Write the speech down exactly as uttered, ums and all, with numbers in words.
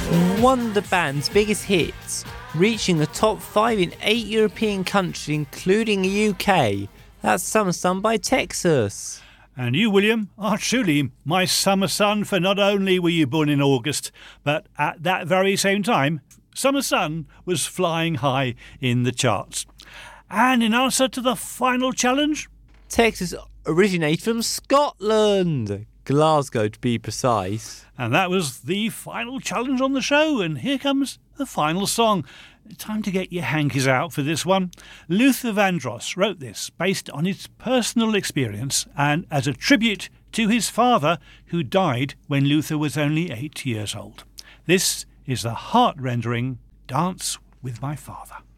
One of the band's biggest hits, reaching the top five in eight European countries, including the U K. That's Summer Sun by Texas. And you, William, are truly my summer sun, for not only were you born in August, but at that very same time, Summer Sun was flying high in the charts. And in answer to the final challenge, Texas originated from Scotland, Glasgow to be precise. And that was the final challenge on the show, and here comes the final song. Time to get your hankies out for this one. Luther Vandross wrote this based on his personal experience and as a tribute to his father, who died when Luther was only eight years old. This is the heart-rendering Dance with My Father.